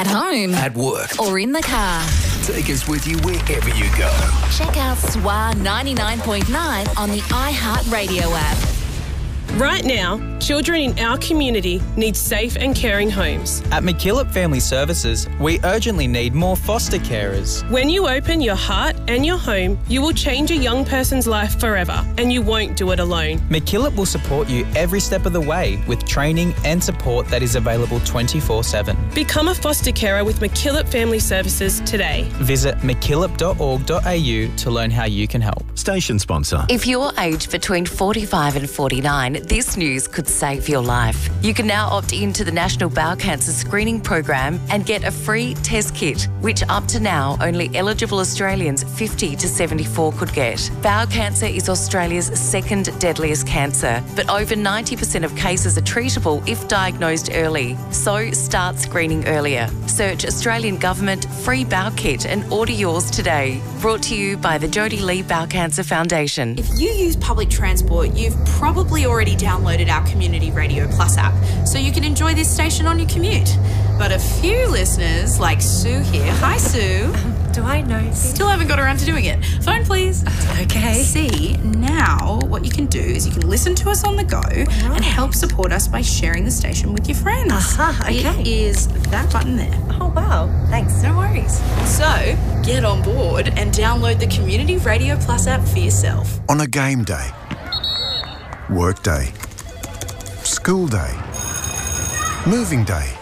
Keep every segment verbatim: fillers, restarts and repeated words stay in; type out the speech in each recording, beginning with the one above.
At home. At work. Or in the car. Take us with you wherever you go. Check out S W A ninety-nine point nine on the iHeartRadio app. Right now, children in our community need safe and caring homes. At McKillop Family Services, we urgently need more foster carers. When you open your heart and your home, you will change a young person's life forever, and you won't do it alone. McKillop will support you every step of the way with training and support that is available twenty-four seven. Become a foster carer with McKillop Family Services today. Visit mckillop dot org dot a u to learn how you can help. Station sponsor. If you're aged between forty-five and forty-nine, this news could save your life. You can now opt into the National Bowel Cancer Screening Program and get a free test kit, which up to now only eligible Australians fifty to seventy-four could get. Bowel cancer is Australia's second deadliest cancer, but over ninety percent of cases are treatable if diagnosed early. So start screening earlier. Search Australian Government Free Bowel Kit and order yours today. Brought to you by the Jodie Lee Bowel Cancer Foundation. If you use public transport, you've probably already downloaded our Community Radio Plus app, so you can enjoy this station on your commute. But a few listeners, like Sue here, hi Sue. Um, do I know? Still haven't got around to doing it. Phone please. Okay. See, now what you can do is you can listen to us on the go right. and help support us by sharing the station with your friends. Uh-huh, okay. It is that button there. Oh wow, thanks. No worries. So, get on board and download the Community Radio Plus app for yourself. On a game day, work day, school day, moving day,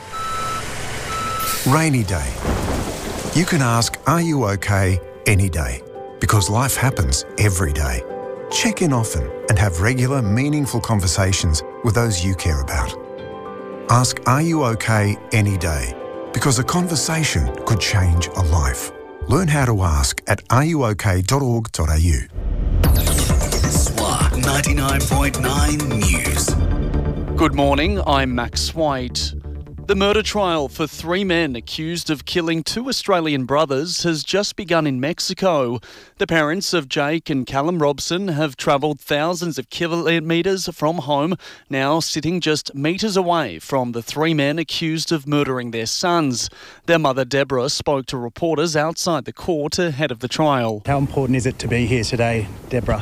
rainy day. You can ask, are you okay, any day? Because life happens every day. Check in often and have regular, meaningful conversations with those you care about. Ask, are you okay, any day? Because a conversation could change a life. Learn how to ask at are you okay dot org dot a u. S W A ninety-nine point nine News. Good morning, I'm Max White. The murder trial for three men accused of killing two Australian brothers has just begun in Mexico. The parents of Jake and Callum Robson have travelled thousands of kilometres from home, now sitting just metres away from the three men accused of murdering their sons. Their mother Deborah spoke to reporters outside the court ahead of the trial. How important is it to be here today, Deborah?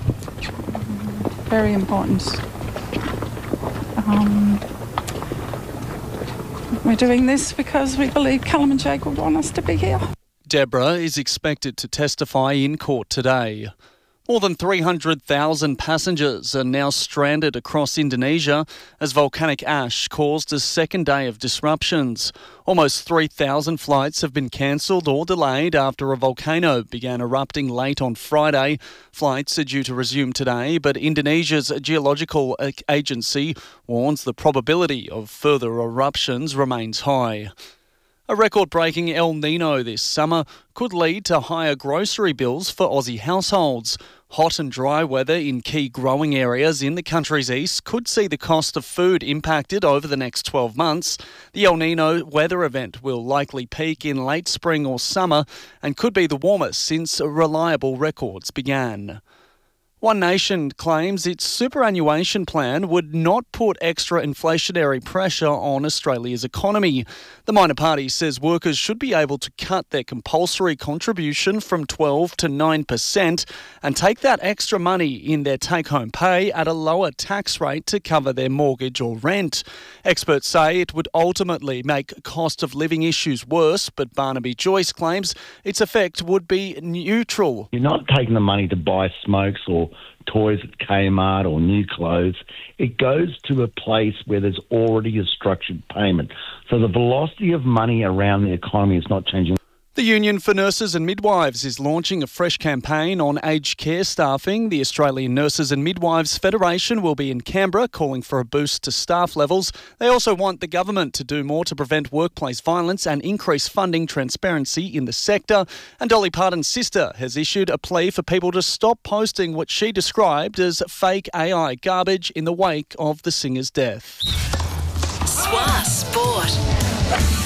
Very important. Um... We're doing this because we believe Callum and Jake would want us to be here. Deborah is expected to testify in court today. More than three hundred thousand passengers are now stranded across Indonesia as volcanic ash caused a second day of disruptions. Almost three thousand flights have been cancelled or delayed after a volcano began erupting late on Friday. Flights are due to resume today, but Indonesia's geological agency warns the probability of further eruptions remains high. A record-breaking El Nino this summer could lead to higher grocery bills for Aussie households. Hot and dry weather in key growing areas in the country's east could see the cost of food impacted over the next twelve months. The El Nino weather event will likely peak in late spring or summer and could be the warmest since reliable records began. One Nation claims its superannuation plan would not put extra inflationary pressure on Australia's economy. The minor party says workers should be able to cut their compulsory contribution from twelve to nine percent and take that extra money in their take-home pay at a lower tax rate to cover their mortgage or rent. Experts say it would ultimately make cost of living issues worse, but Barnaby Joyce claims its effect would be neutral. You're not taking the money to buy smokes or toys at Kmart or new clothes. It goes to a place where there's already a structured payment. So the velocity of money around the economy is not changing. The Union for Nurses and Midwives is launching a fresh campaign on aged care staffing. The Australian Nurses and Midwives Federation will be in Canberra calling for a boost to staff levels. They also want the government to do more to prevent workplace violence and increase funding transparency in the sector. And Dolly Parton's sister has issued a plea for people to stop posting what she described as fake A I garbage in the wake of the singer's death. S W A Sport.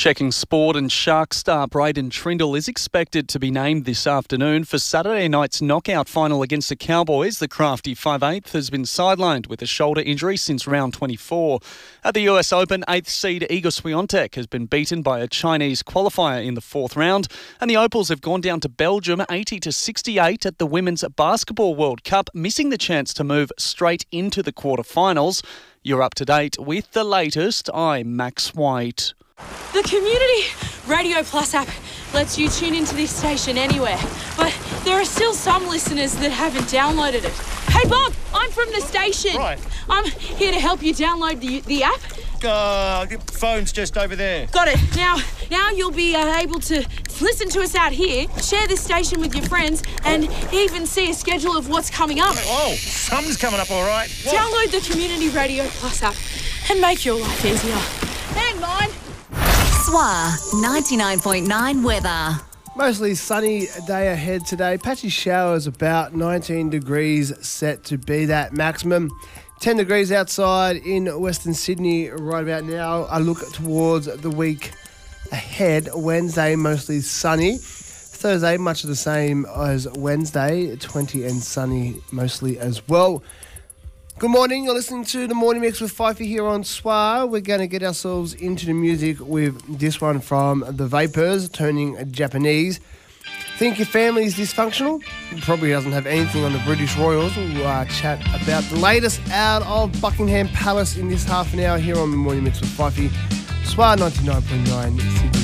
Checking sport, and Shark star Braden Trindle is expected to be named this afternoon for Saturday night's knockout final against the Cowboys. The crafty five eighth has been sidelined with a shoulder injury since round twenty-four. At the U S Open, eighth seed Iga Swiatek has been beaten by a Chinese qualifier in the fourth round, and the Opals have gone down to Belgium eighty to sixty-eight at the Women's Basketball World Cup, missing the chance to move straight into the quarterfinals. You're up to date with the latest. I'm Max White. The Community Radio Plus app lets you tune into this station anywhere, but there are still some listeners that haven't downloaded it. Hey Bob, I'm from the station. Right. I'm here to help you download the the app. Uh, the phone's just over there. Got it. Now, now you'll be uh, able to listen to us out here, share this station with your friends, and even see a schedule of what's coming up. Oh, something's coming up, all right. What? Download the Community Radio Plus app and make your life easier. Hang on. S W A ninety-nine point nine weather. Mostly sunny day ahead today. Patchy showers, about nineteen degrees set to be that maximum. ten degrees outside in Western Sydney right about now. I look towards the week ahead. Wednesday, mostly sunny. Thursday, much the same as Wednesday. twenty and sunny mostly as well. Good morning. You're listening to The Morning Mix with Fifey here on S W A. We're going to get ourselves into the music with this one from The Vapors, Turning Japanese. Think your family is dysfunctional? Probably doesn't have anything on the British Royals. We'll uh, chat about the latest out of Buckingham Palace in this half an hour here on The Morning Mix with Fifey. S W A ninety-nine point nine Sydney.